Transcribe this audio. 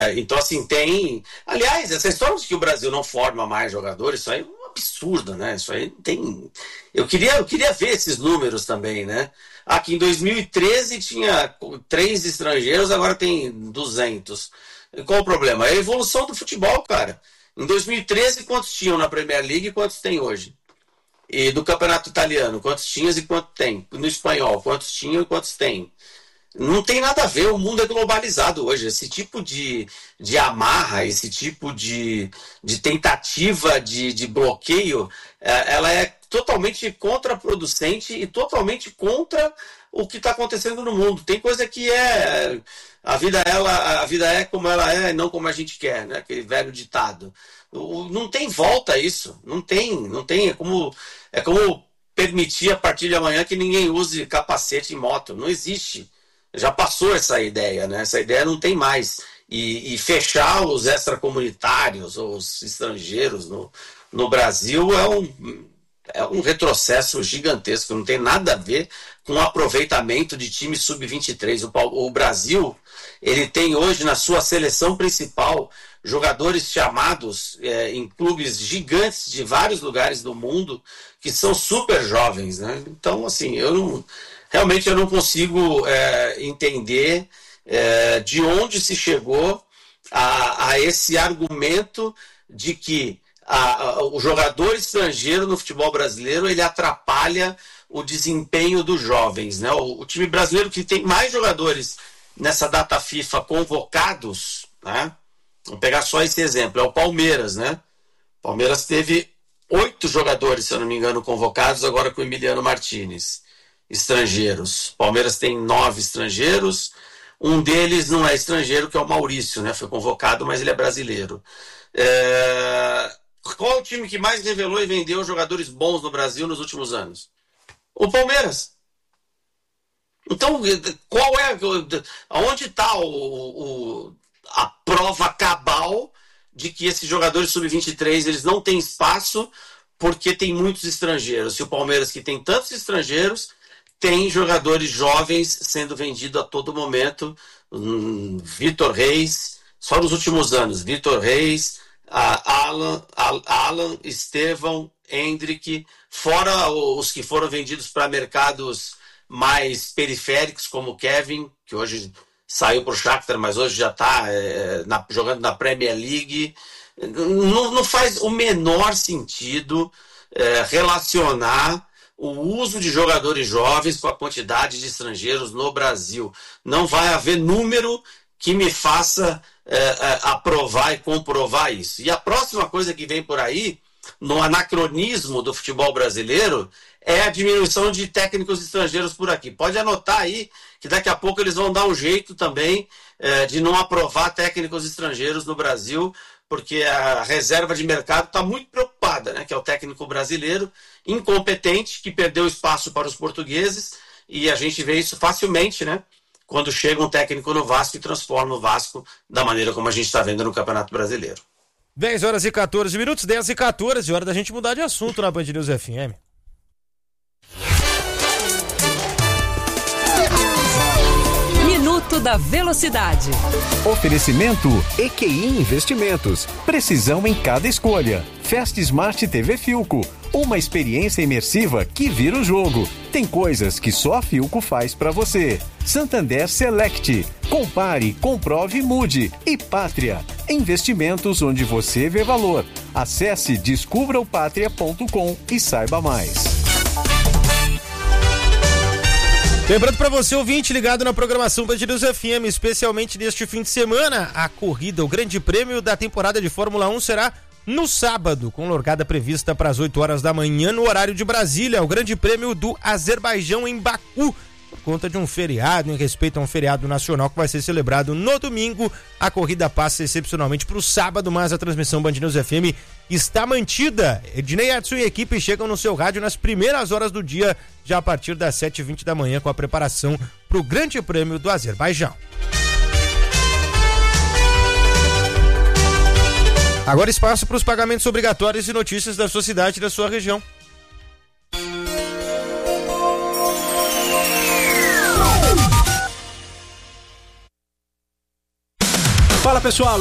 Então, assim, tem... Aliás, essa história de que o Brasil não forma mais jogadores, isso aí é um absurdo, né? Isso aí tem... Eu queria ver esses números também, né? Aqui em 2013 tinha 3 estrangeiros, agora tem 200. Qual o problema? É a evolução do futebol, cara. Em 2013, quantos tinham na Premier League e quantos tem hoje? E do Campeonato Italiano, quantos tinham e quantos tem? No Espanhol, quantos tinham e quantos tem? Não tem nada a ver, o mundo é globalizado hoje. Esse tipo de amarra, esse tipo de tentativa de bloqueio, ela é totalmente contraproducente e totalmente contra o que está acontecendo no mundo. Tem coisa que a vida é como ela é, não como a gente quer, né? Aquele velho ditado. Não tem volta a isso, não tem, é como permitir a partir de amanhã que ninguém use capacete em moto. Não existe. Já passou essa ideia, né? Essa ideia não tem mais. E fechar os extracomunitários, os estrangeiros no Brasil é um retrocesso gigantesco. Não tem nada a ver com o aproveitamento de time sub-23. O Brasil, ele tem hoje na sua seleção principal jogadores chamados em clubes gigantes de vários lugares do mundo que são super jovens, né? Então, assim, realmente eu não consigo entender de onde se chegou a esse argumento de que o jogador estrangeiro no futebol brasileiro ele atrapalha o desempenho dos jovens, né? O time brasileiro que tem mais jogadores nessa data FIFA convocados, né? Vamos pegar só esse exemplo, é o Palmeiras, né? O Palmeiras teve 8 jogadores, se eu não me engano, convocados agora com o Emiliano Martinez. Estrangeiros. Palmeiras tem 9 estrangeiros, um deles não é estrangeiro, que é o Maurício, né? Foi convocado, mas ele é brasileiro. Qual é o time que mais revelou e vendeu jogadores bons no Brasil nos últimos anos? O Palmeiras. Então, onde está a prova cabal de que esses jogadores sub-23 eles não têm espaço porque tem muitos estrangeiros? Se o Palmeiras, que tem tantos estrangeiros, tem jogadores jovens sendo vendidos a todo momento. Vitor Reis, só nos últimos anos, Vitor Reis, Alan, Estevão, Hendrick, fora os que foram vendidos para mercados mais periféricos, como o Kevin, que hoje saiu para o Shakhtar, mas hoje já está jogando na Premier League. Não faz o menor sentido relacionar o uso de jogadores jovens com a quantidade de estrangeiros no Brasil. Não vai haver número que me faça aprovar e comprovar isso. E a próxima coisa que vem por aí, no anacronismo do futebol brasileiro, é a diminuição de técnicos estrangeiros por aqui. Pode anotar aí que daqui a pouco eles vão dar um jeito também de não aprovar técnicos estrangeiros no Brasil, porque a reserva de mercado está muito preocupada, né? Que é o técnico brasileiro incompetente, que perdeu espaço para os portugueses, e a gente vê isso facilmente, né? Quando chega um técnico no Vasco e transforma o Vasco da maneira como a gente está vendo no Campeonato Brasileiro. 10h14, 10h14, hora da gente mudar de assunto na Band News FM. Minuto da Velocidade. Oferecimento EQI Investimentos. Precisão em cada escolha. Fast Smart TV Philco. Uma experiência imersiva que vira o jogo. Tem coisas que só a Philco faz pra você. Santander Select. Compare, comprove, mude. E Pátria. Investimentos onde você vê valor. Acesse descubraopatria.com e saiba mais. Lembrando para você, ouvinte, ligado na programação Band News FM, especialmente neste fim de semana, a corrida, o grande prêmio da temporada de Fórmula 1 será no sábado, com largada prevista para as 8 horas da manhã no horário de Brasília, o grande prêmio do Azerbaijão em Baku, por conta de um feriado, em respeito a um feriado nacional que vai ser celebrado no domingo. A corrida passa excepcionalmente para o sábado, mas a transmissão Band News FM está mantida. Ednei, Edson e equipe chegam no seu rádio nas primeiras horas do dia, já a partir das 7h20 da manhã, com a preparação para o grande prêmio do Azerbaijão. Agora espaço para os pagamentos obrigatórios e notícias da sua cidade e da sua região. Fala pessoal.